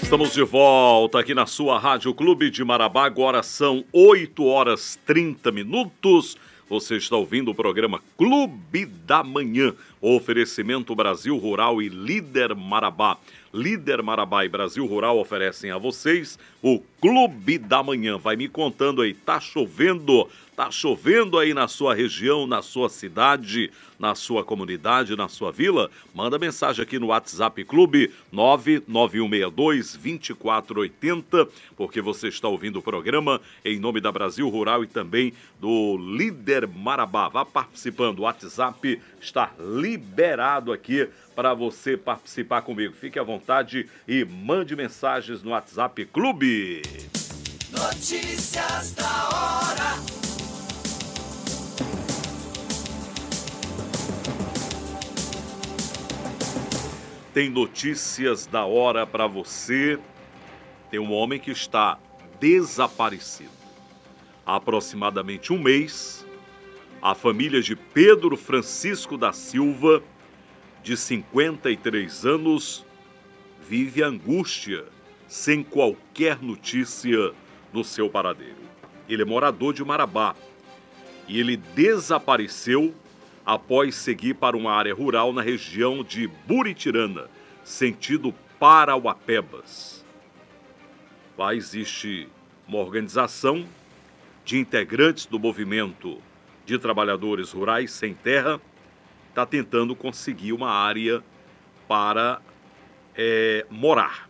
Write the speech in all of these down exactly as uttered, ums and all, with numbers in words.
Estamos de volta aqui na sua Rádio Clube de Marabá. Agora são oito horas e trinta minutos. Você está ouvindo o programa Clube da Manhã. Oferecimento Brasil Rural e Líder Marabá. Líder Marabá e Brasil Rural oferecem a vocês o Clube da Manhã. Vai me contando aí, tá chovendo? Tá chovendo aí na sua região, na sua cidade, na sua comunidade, na sua vila? Manda mensagem aqui no WhatsApp Clube nove nove um seis dois, dois quatro oito zero, porque você está ouvindo o programa em nome da Brasil Rural e também do Líder Marabá. Vá participando, o WhatsApp está liberado aqui para você participar comigo. Fique à vontade e mande mensagens no WhatsApp Clube. Notícias da hora. Tem notícias da hora para você. Tem um homem que está desaparecido. Há aproximadamente um mês, a família de Pedro Francisco da Silva, de cinquenta e três anos, vive angústia, sem qualquer notícia do seu paradeiro. Ele é morador de Marabá e ele desapareceu após seguir para uma área rural na região de Buritirana, sentido Parauapebas. Lá existe uma organização de integrantes do movimento de trabalhadores rurais sem terra, está tentando conseguir uma área para é, morar.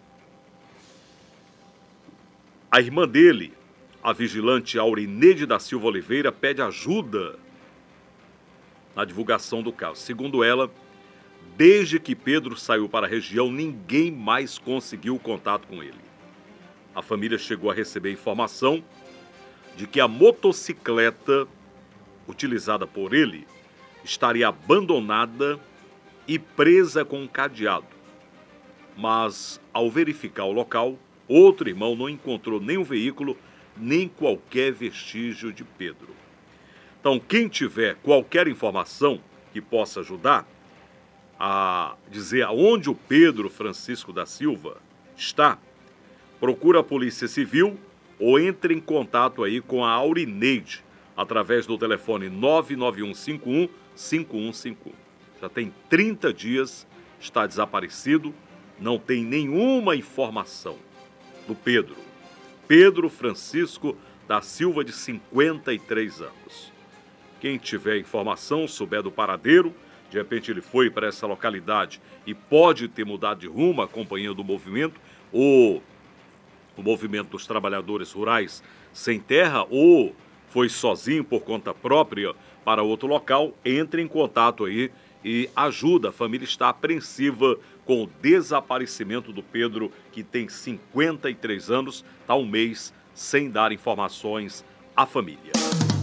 A irmã dele, a vigilante Aurineide da Silva Oliveira, pede ajuda na divulgação do caso. Segundo ela, desde que Pedro saiu para a região, ninguém mais conseguiu contato com ele. A família chegou a receber informação de que a motocicleta utilizada por ele estaria abandonada e presa com um cadeado. Mas, ao verificar o local, outro irmão não encontrou nem o veículo, nem qualquer vestígio de Pedro. Então, quem tiver qualquer informação que possa ajudar a dizer aonde o Pedro Francisco da Silva está, procura a Polícia Civil ou entre em contato aí com a Aurineide através do telefone nove nove um cinco um cinco um cinco um. Já tem trinta dias, está desaparecido, não tem nenhuma informação do Pedro. Pedro Francisco da Silva, de cinquenta e três anos. Quem tiver informação, souber do paradeiro, de repente ele foi para essa localidade e pode ter mudado de rumo acompanhando o movimento, ou o movimento dos trabalhadores rurais sem terra, ou foi sozinho por conta própria para outro local, entre em contato aí e ajuda. A família está apreensiva com o desaparecimento do Pedro, que tem cinquenta e três anos, está um mês sem dar informações à família.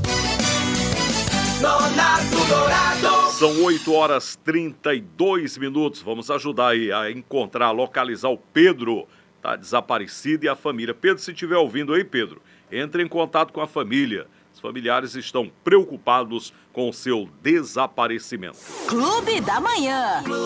São oito horas e trinta e dois minutos. Vamos ajudar aí a encontrar, localizar o Pedro. Está desaparecido e a família. Pedro, se estiver ouvindo aí, Pedro, entre em contato com a família. Os familiares estão preocupados com o seu desaparecimento. Clube da Manhã.